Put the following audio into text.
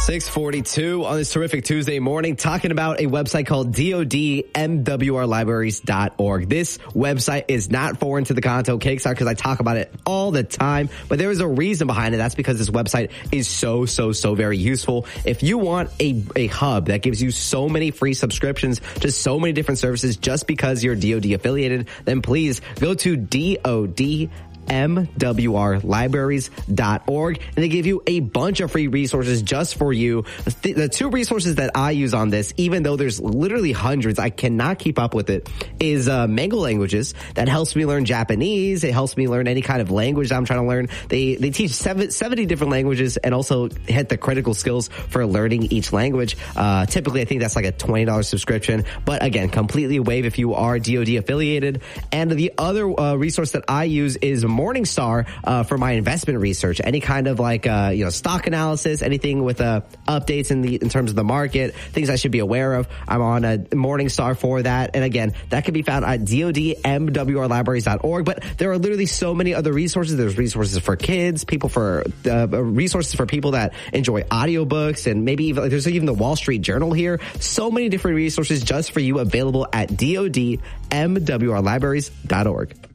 6:42 on this terrific Tuesday morning, talking about a website called DODMWRlibraries.org. This website is not foreign to the Conto Cakes because I talk about it all the time, but there is a reason behind it. That's because this website is so very useful. If you want a hub that gives you so many free subscriptions to so many different services just because you're DoD affiliated, then please go to DODMWRlibraries.org, and they give you a bunch of free resources just for you. The two resources that I use on this, even though there's literally hundreds, I cannot keep up with it, is Mango Languages. That helps me learn Japanese. It helps me learn any kind of language that I'm trying to learn. They teach 70 different languages and also hit the critical skills for learning each language. Typically, I think that's like a $20 subscription, but again, completely waive if you are DoD affiliated. And the other resource that I use is Morningstar for my investment research. Any kind of like stock analysis, anything with updates in terms of the market, things I should be aware of. I'm on a Morningstar for that. And again, that can be found at DODMWRlibraries.org. But there are literally so many other resources. There's resources for kids, resources for people that enjoy audiobooks, and maybe even there's even the Wall Street Journal here. So many different resources just for you available at DODMWRlibraries.org.